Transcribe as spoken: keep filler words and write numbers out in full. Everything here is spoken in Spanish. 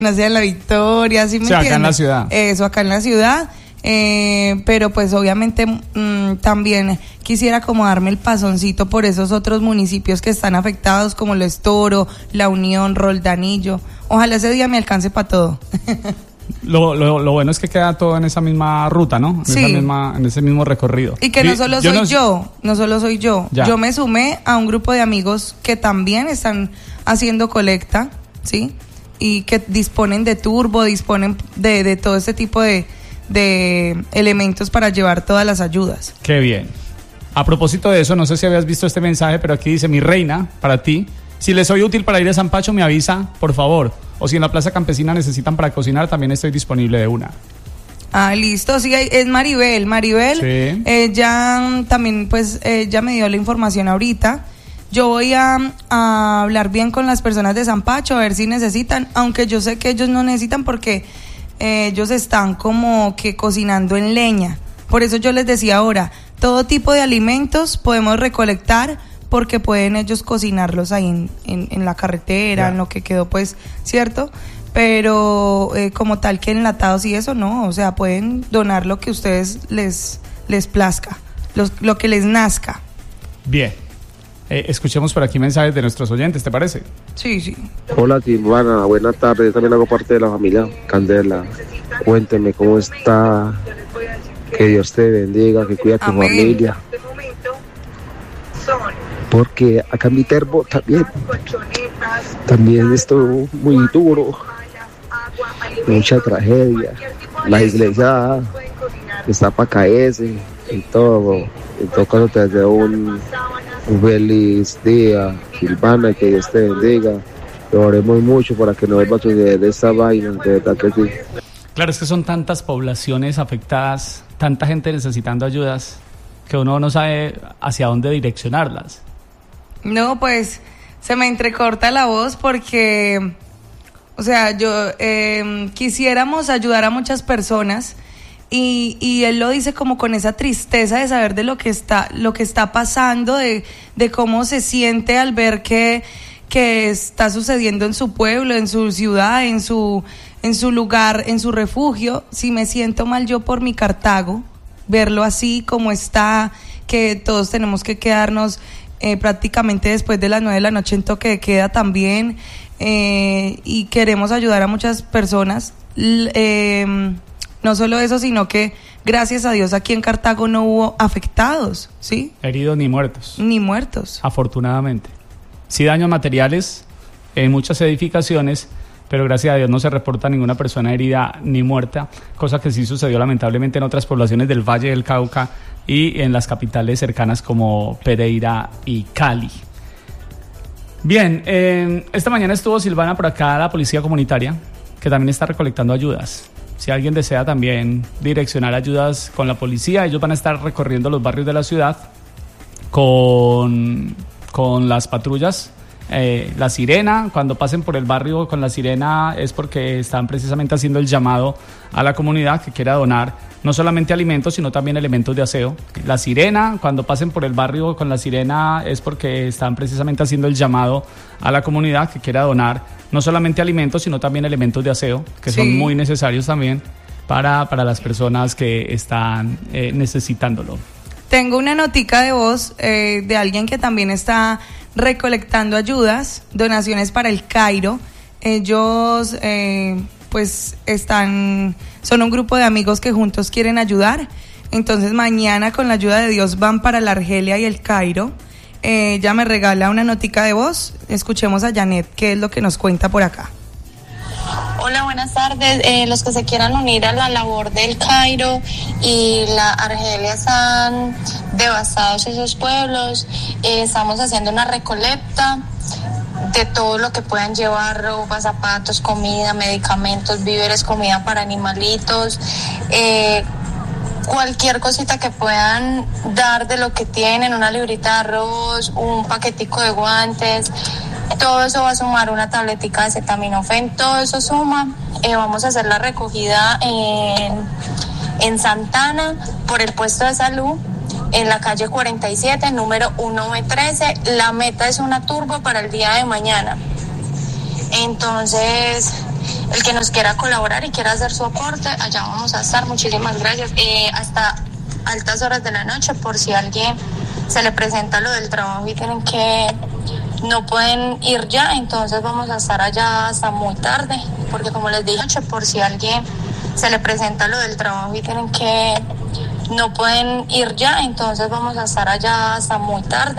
hacia la Victoria, ¿sí me sí, entiendes? acá en la ciudad. Eso, acá en la ciudad. Eh, pero pues obviamente mmm, también quisiera como darme el pasoncito por esos otros municipios que están afectados, como Lo Estoro, La Unión, Roldanillo. Ojalá ese día me alcance para todo. Lo, lo, lo bueno es que queda todo en esa misma ruta, ¿no? En, sí. esa misma, en ese mismo recorrido. Y que no solo yo soy no... yo, no solo soy yo. Ya. Yo me sumé a un grupo de amigos que también están haciendo colecta, ¿sí? Y que disponen de turbo, disponen de, de todo este tipo de, de elementos para llevar todas las ayudas. Qué bien. A propósito de eso, no sé si habías visto este mensaje, pero aquí dice: mi reina, para ti, si les soy útil para ir a San Pacho, me avisa, por favor. O si en la Plaza Campesina necesitan para cocinar, también estoy disponible de una. Ah, listo, sí, es Maribel. Maribel, sí. Ella también, pues, ella me dio la información ahorita. Yo voy a, a hablar bien con las personas de San Pacho, a ver si necesitan, aunque yo sé que ellos no necesitan porque eh, ellos están como que cocinando en leña. Por eso yo les decía ahora, todo tipo de alimentos podemos recolectar, porque pueden ellos cocinarlos ahí en, en, en la carretera, yeah. en lo que quedó, pues, ¿cierto? Pero eh, como tal que enlatados y eso, no, o sea, pueden donar lo que a ustedes les, les plazca, los, lo que les nazca. Bien, eh, escuchemos por aquí mensajes de nuestros oyentes, ¿te parece? Sí, sí. Hola, Silvana, buenas tardes, yo también hago parte de la familia Candela. Cuénteme cómo está, que Dios te bendiga, que cuida a tu Amén. Familia. Porque acá en Viterbo también, también estuvo muy duro, mucha tragedia, la iglesia está para caerse y todo. En todo caso te deseo un, un feliz día, Silvana, que Dios te bendiga. Te oremos mucho para que no vuelva a suceder esta vaina, de verdad que sí. Claro, es que son tantas poblaciones afectadas, tanta gente necesitando ayudas, que uno no sabe hacia dónde direccionarlas. No, pues se me entrecorta la voz porque, o sea, yo eh, quisiéramos ayudar a muchas personas y, y él lo dice como con esa tristeza de saber de lo que está, lo que está pasando, de, de cómo se siente al ver que, que está sucediendo en su pueblo, en su ciudad, en su, en su lugar, en su refugio. Si me siento mal yo por mi Cartago, verlo así como está, que todos tenemos que quedarnos Eh, prácticamente después de las nueve de la noche en toque de queda también, eh, y queremos ayudar a muchas personas. L- eh, no solo eso, sino que gracias a Dios aquí en Cartago no hubo afectados, ¿sí? Heridos ni muertos. Ni muertos. Afortunadamente. Sí, daños materiales en muchas edificaciones, pero gracias a Dios no se reporta ninguna persona herida ni muerta, cosa que sí sucedió lamentablemente en otras poblaciones del Valle del Cauca y en las capitales cercanas como Pereira y Cali. Bien, eh, esta mañana estuvo Silvana por acá, la policía comunitaria, que también está recolectando ayudas. Si alguien desea también direccionar ayudas con la policía, ellos van a estar recorriendo los barrios de la ciudad con, con las patrullas. Eh, la sirena, cuando pasen por el barrio con la sirena es porque están precisamente haciendo el llamado a la comunidad que quiera donar no solamente alimentos sino también elementos de aseo. La sirena, cuando pasen por el barrio con la sirena es porque están precisamente haciendo el llamado a la comunidad que quiera donar no solamente alimentos sino también elementos de aseo, que sí. son muy necesarios también para, para las personas que están eh, necesitándolo. Tengo una notica de voz eh, de alguien que también está recolectando ayudas, donaciones para el Cairo. Ellos eh, pues están, son un grupo de amigos que juntos quieren ayudar. Entonces mañana con la ayuda de Dios van para la Argelia y el Cairo. Eh, ella me regala una notica de voz. Escuchemos a Janet, qué es lo que nos cuenta por acá. Hola, buenas tardes. Eh, los que se quieran unir a la labor del Cairo y la Argelia, están devastados esos pueblos. Eh, estamos haciendo una recolecta de todo lo que puedan llevar: ropa, zapatos, comida, medicamentos, víveres, comida para animalitos, eh, cualquier cosita que puedan dar de lo que tienen, una librita de arroz, un paquetico de guantes. Todo eso va a sumar una tabletica de acetaminofén, todo eso suma. Eh, vamos a hacer la recogida en, en Santana, por el puesto de salud, en la calle cuarenta y siete, número uno B trece. La meta es una turbo para el día de mañana. Entonces, el que nos quiera colaborar y quiera hacer su aporte, allá vamos a estar. Muchísimas gracias. Eh, hasta altas horas de la noche, por si a alguien se le presenta lo del trabajo y tienen que, no pueden ir ya, entonces vamos a estar allá hasta muy tarde, porque como les dije, por si a alguien se le presenta lo del trabajo y tienen que, no pueden ir ya, entonces vamos a estar allá hasta muy tarde.